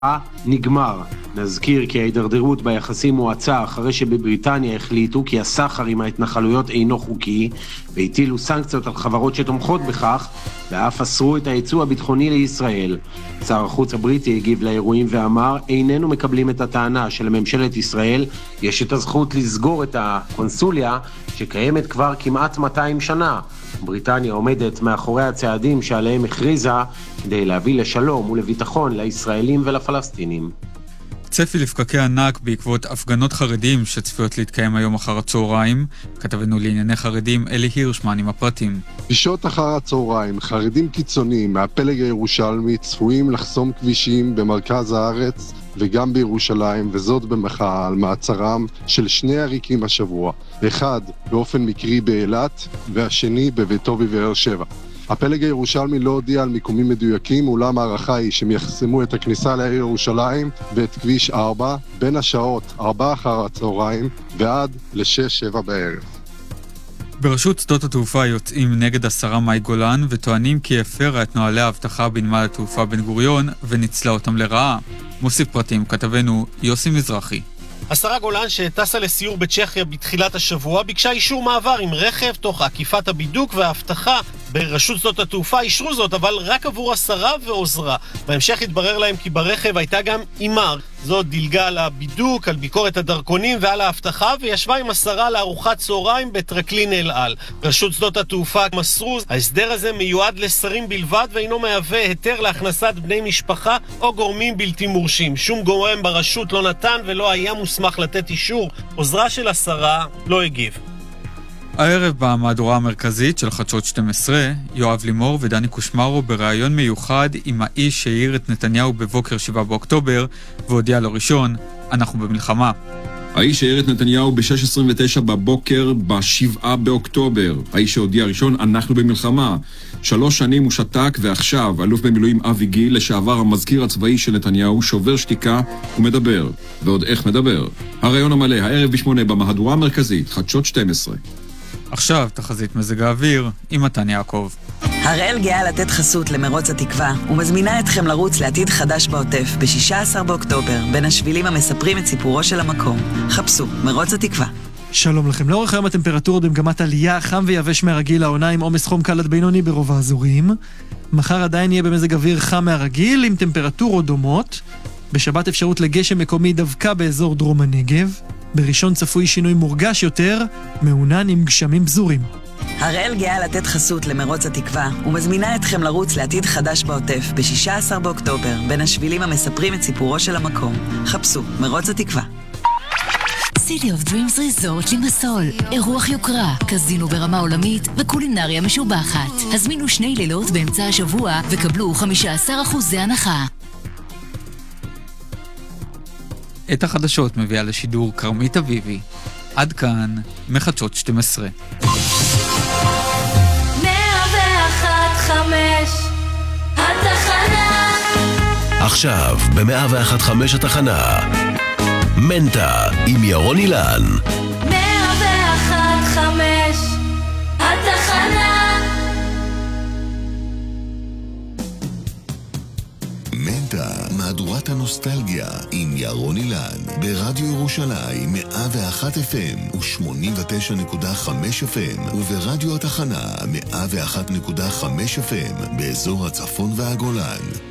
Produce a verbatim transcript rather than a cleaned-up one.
נגמר. נזכיר כי ההידרדרות ביחסים מועצה אחרי שבבריטניה החליטו כי הסחר עם ההתנחלויות אינו חוקי, והטילו סנקציות על חברות שתומכות בכך, ואף אסרו את הייצוא הביטחוני לישראל. שר החוץ הבריטי הגיב לאירועים ואמר, איננו מקבלים את הטענה שלממשלת ישראל יש את הזכות לסגור את הקונסוליה שקיימת כבר כמעט מאתיים שנה. בריטניה עומדת מאחורי הצעדים שעליהם הכריזה כדי להביא לשלום ולביטחון לישראלים ולפלסטינים. צפי לפקקי ענק בעקבות הפגנות חרדים שצפויות להתקיים היום אחר הצהריים. כתבנו לענייני חרדים אלי הירשמן עם הפרטים. בשעות אחר הצהריים, חרדים קיצוניים מהפלג הירושלמי צפויים לחסום כבישים במרכז הארץ וגם בירושלים, וזאת במחאה על מעצרם של שני עריקים השבוע, אחד באופן מקרי באילת והשני בביתו בבאר שבע. הפלג הירושלמי לא הודיע על מיקומים מדויקים, אולם הערכה היא שהם יחסמו את הכניסה לעיר ירושלים ואת כביש ארבע בין השעות ארבע אחר הצהריים ועד לשש שבע בערב. ברשות שדות התעופה יוצאים נגד השרה מאי גולן וטוענים כי הפרה את נוהלי האבטחה בנמל התעופה בן גוריון וניצלה אותם לרעה. מוסיף פרטים כתבנו יוסי מזרחי. השרה גולן שטסה לסיור בצ'כיה בתחילת השבוע ביקשה אישור מעבר עם רכב תוך עקיפת הבידוק וההבטחה. ברשות שדות התעופה אישרו זאת, אבל רק עבור השרה ועוזרה. בהמשך התברר להם כי ברכב הייתה גם אימר. זאת דילגה על הבידוק, על ביקורת הדרכונים ועל ההבטחה, וישבה עם השרה לארוחת צהריים בטרקלין אל על. רשות שדות התעופה מסרו, ההסדר הזה מיועד לשרים בלבד ואינו מהווה היתר להכנסת בני משפחה או גורמים בלתי מורשים. שום גורם ברשות לא נתן ולא היה מוסמך לתת אישור. עוזרה של השרה לא הגיב. הערב במהדורה המרכזית של חדשות שתים עשרה, יואב לימור ודני קושמרו בראיון מיוחד עם האיש שהעיר את נתניהו בבוקר שבעה באוקטובר והודיע לו ראשון, אנחנו במלחמה. האיש שהעיר את נתניהו ב-שש עשרים ותשע בבוקר בשבעה באוקטובר. האיש שהודיע ראשון, אנחנו במלחמה. שלוש שנים הוא שתק, ועכשיו אלוף במילואים אבי גיל, לשעבר המזכיר הצבאי של נתניהו, שובר שתיקה ומדבר. ועוד איך מדבר. הראיון המלא, הערב בשמונה במהדורה המרכזית, חדשות שתים עשרה. עכשיו תחזית מזג האוויר עם מתן יעקב. הראל גאה לתת חסות למרוץ התקווה ומזמינה אתכם לרוץ לעתיד חדש בעוטף ב-שישה עשר באוקטובר בין השבילים המספרים את סיפורו של המקום. חפשו מרוץ התקווה. שלום לכם. לאורך היום הטמפרטורות במגמת עלייה, חם ויבש מהרגיל, העונה עם עומס חום קל עד בינוני ברוב האזורים. מחר עדיין יהיה במזג אוויר חם מהרגיל עם טמפרטורות דומות. בשבת אפשרות לגשם מקומי דווקא באזור דרום הנגב. בראשון צפוי שינוי מורגש יותר, מעונן עם גשמים בזורים. הראל גאה לתת חסות למרוץ התקווה ומזמינה אתכם לרוץ לעתיד חדש בעוטף ב-שישה עשר באוקטובר בין השבילים המספרים את סיפורו של המקום. חפשו מרוץ התקווה. City of Dreams Resort לימסול, אירוח יוקרה, קזינו ברמה עולמית וקולינריה משובחת. הזמינו שני לילות באמצע השבוע וקבלו חמישה עשר אחוז הנחה. את החדשות מביאה לשידור קרמית אביבי. עד כאן מחדשות שתים עשרה. מאה ואחת חמש התחנה. עכשיו ב-מאה ואחת חמש התחנה מנטה עם ירון אילן. מאה ואחת חמש התחנה. מנטה, מהדורת הנוסטלגיה עם ירון אילן ברדיו ירושלים מאה ואחת אף אם ו-שמונים ותשע נקודה חמש אף אם וברדיו התחנה מאה ואחת נקודה חמש אף אם באזור הצפון והגולן.